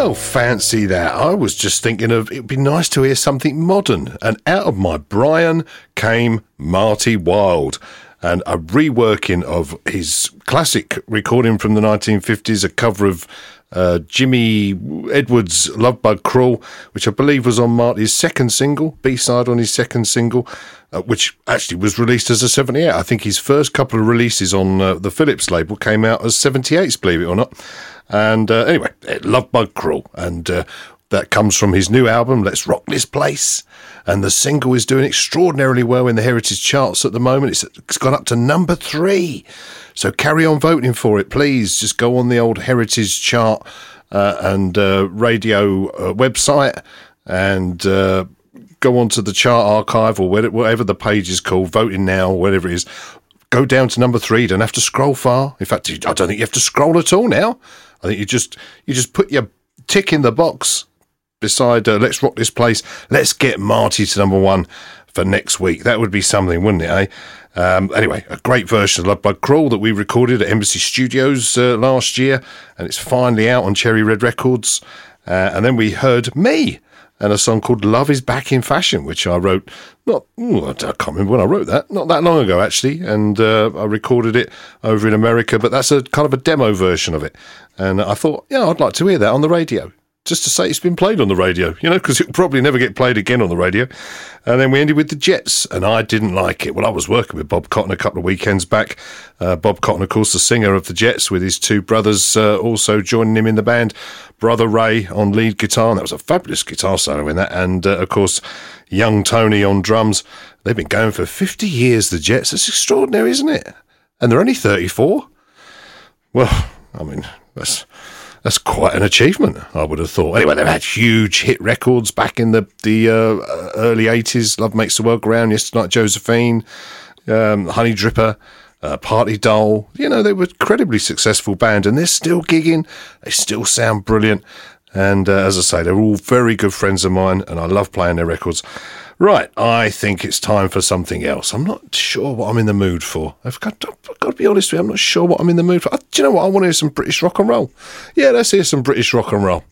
Well, fancy that. I was just thinking of it'd be nice to hear something modern. And out of my Brian came Marty Wilde. And a reworking of his classic recording from the 1950s, a cover of Jimmy Edwards' Love Bug Crawl, which I believe was on Marty's second single, B-side on his second single, which actually was released as a 78. I think his first couple of releases on the Philips label came out as 78s, believe it or not. And anyway, Love Bug Crawl. And that comes from his new album, Let's Rock This Place. And the single is doing extraordinarily well in the Heritage charts at the moment. It's gone up to number 3. So carry on voting for it, please. Just go on the old Heritage chart and radio website and go on to the chart archive or whatever the page is called, voting now, whatever it is. Go down to number 3. You don't have to scroll far. In fact, I don't think you have to scroll at all now. I think you just put your tick in the box beside Let's Rock This Place. Let's get Marty to number 1 for next week. That would be something, wouldn't it, eh? Anyway, a great version of Love Bug Crawl that we recorded at Embassy Studios last year, and it's finally out on Cherry Red Records. And then we heard Me and a song called Love Is Back in Fashion, which I wrote, I can't remember when I wrote that, not that long ago actually, and I recorded it over in America, but that's a kind of a demo version of it. And I thought, I'd like to hear that on the radio, just to say it's been played on the radio, because it'll probably never get played again on the radio. And then we ended with the Jets, and I didn't like it. Well, I was working with Bob Cotton a couple of weekends back. Bob Cotton, of course, the singer of the Jets, with his 2 brothers also joining him in the band. Brother Ray on lead guitar, and that was a fabulous guitar solo in that. And, of course, young Tony on drums. They've been going for 50 years, the Jets. That's extraordinary, isn't it? And they're only 34. Well, I mean, that's quite an achievement, I would have thought. Anyway, they've had huge hit records back in the early 80s. Love Makes the World Go Round, Yesterday Night Josephine, Honey Dripper, Party Doll. They were an incredibly successful band, and they're still gigging. They still sound brilliant. And as I say, they're all very good friends of mine, and I love playing their records. Right, I think it's time for something else. I'm not sure what I'm in the mood for. I've got to be honest with you, I'm not sure what I'm in the mood for. Do you know what? I want to hear some British rock and roll. Yeah, let's hear some British rock and roll.